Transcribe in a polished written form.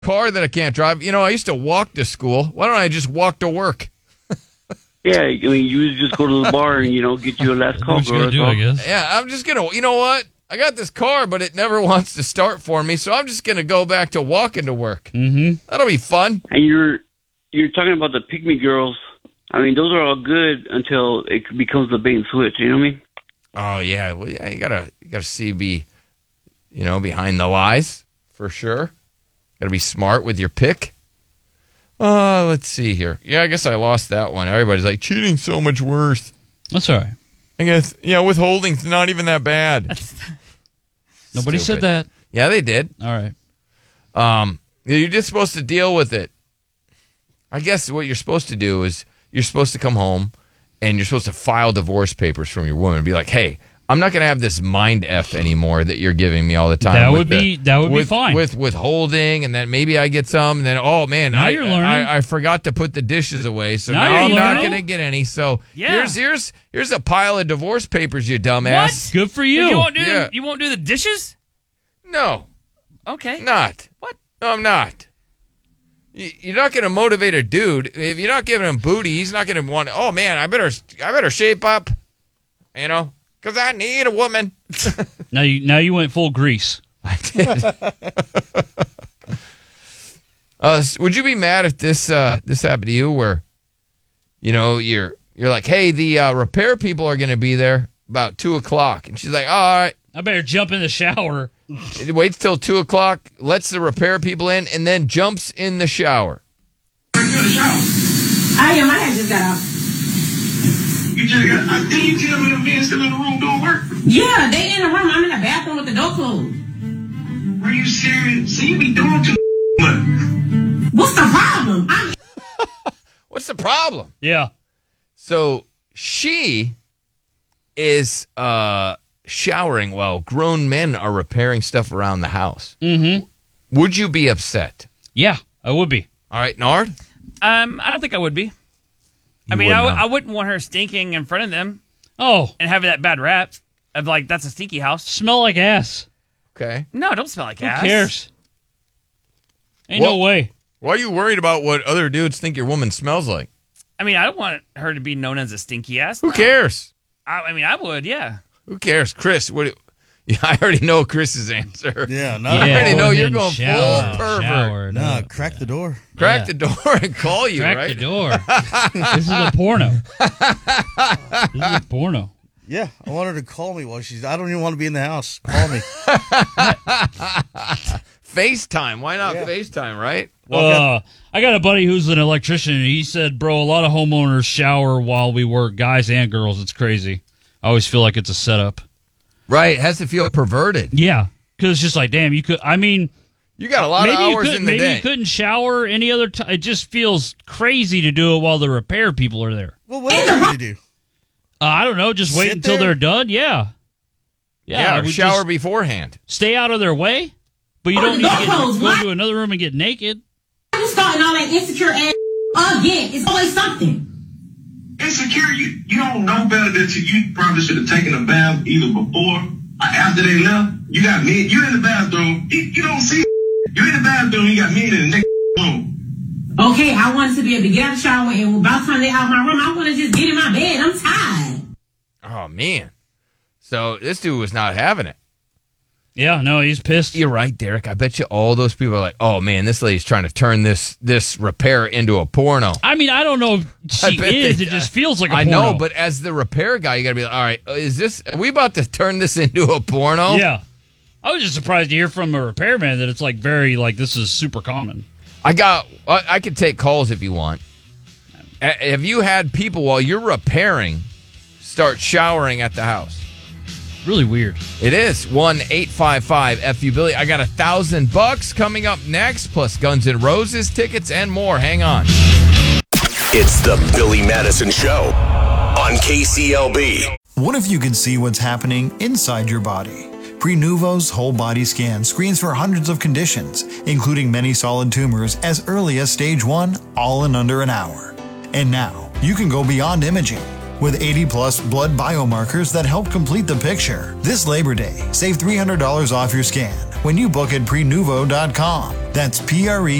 car that I can't drive. I used to walk to school. Why don't I just walk to work? Yeah, I mean, you just go to the bar and, get you a last call. What you gonna do, I guess. Yeah, I'm just going to, you know what? I got this car, but it never wants to start for me, so I'm just going to go back to walking to work. Mm-hmm. That'll be fun. And you're talking about the Pygmy girls. I mean, those are all good until it becomes the bait and switch. You know what I mean? Oh yeah, well, yeah. You gotta see behind the lies for sure. Got to be smart with your pick. Let's see here. Yeah, I guess I lost that one. Everybody's like, cheating's so much worse. That's all right. I guess, withholding's not even that bad. Nobody said that. Yeah, they did. All right. You're just supposed to deal with it. I guess what you're supposed to do is you're supposed to come home and you're supposed to file divorce papers from your woman and be like, hey, I'm not going to have this mind F anymore that you're giving me all the time. That would be fine. With withholding, and then maybe I get some, and then, oh, man, you're learning. I forgot to put the dishes away, so Now now you're I'm not learning. going to get any. So Yeah. here's a pile of divorce papers, you dumbass. Good for you. You won't do Yeah. you won't do the dishes? No, Okay. not. What? No, I'm not. You're not going to motivate a dude. If you're not giving him booty, he's not going to want, oh, man, I better shape up, because I need a woman. Now you went full grease. I did. Would you be mad if this happened to you where, you're like, hey, the repair people are going to be there about 2:00. And she's like, oh, all right. I better jump in the shower. It waits till 2:00, lets the repair people in, and then jumps in the shower. I am. I had just got out. You just got out. Didn't you tell me the men still in the room doing work? Yeah, they in the room. I'm in the bathroom with the door closed. Are you serious? So you be doing too much. What's the problem? What's the problem? Yeah. So she is showering while grown men are repairing stuff around the house. Mm-hmm. Would you be upset? Yeah, I would be. All right, Nard? I don't think I would be. I wouldn't want her stinking in front of them Oh, and having that bad rap of like that's a stinky house. smell like ass. Okay. No, don't smell like Who ass. cares? Ain't no way. Why are you worried about what other dudes think your woman smells like? I mean, I don't want her to be known as a stinky ass. Who cares? I would, yeah. Who cares? Chris, I already know Chris's answer. Yeah, no. I already know you're then going shower, full pervert. shower. No, crack the door. Crack the door and call you, Crack right? the door. This is a porno. This is a porno. Yeah, I want her to call me while I don't even want to be in the house. Call me. FaceTime. Why not FaceTime, right? I got a buddy who's an electrician, and he said, bro, a lot of homeowners shower while we work, guys and girls. It's crazy. I always feel like it's a setup. Right. It has to feel perverted. Yeah, because it's just like, damn, you could, You got a lot of hours in the day. Maybe you couldn't shower any other time. It just feels crazy to do it while the repair people are there. Well, what else do you do? I don't know. Just wait Sit until there? they're done. Yeah. Or we shower just beforehand. Stay out of their way, but you don't need to go to another room and get naked. You starting all that insecure ass again. It's always something. Insecure, you don't know better than you probably should have taken a bath either before or after they left. You got me. You in the bathroom. You don't see. You in the bathroom. You got me in the next room. Okay, I wanted to be able to get out of the shower, and about the time they out of my room, I want to just get in my bed. I'm tired. Oh, man. So this dude was not having it. Yeah, no, he's pissed. You're right, Derek. I bet you all those people are like, oh, man, this lady's trying to turn this repair into a porno. I mean, I don't know if she is. It just feels like a porno. I know, but as the repair guy, you got to be like, all right, are we about to turn this into a porno? Yeah. I was just surprised to hear from a repairman that it's like very, like, this is super common. I could take calls if you want. Have you had people, while you're repairing, start showering at the house? Really weird. It is. 1-855-FU-BILLY. I got $1,000 coming up next, plus Guns N' Roses tickets and more. Hang on. It's the Billy Madison Show on KCLB. What if you could see what's happening inside your body? Prenuvo's whole body scan screens for hundreds of conditions, including many solid tumors as early as stage 1, all in under an hour. And now, you can go beyond imaging. With 80-plus blood biomarkers that help complete the picture. This Labor Day, save $300 off your scan. when you book at prenuvo.com. That's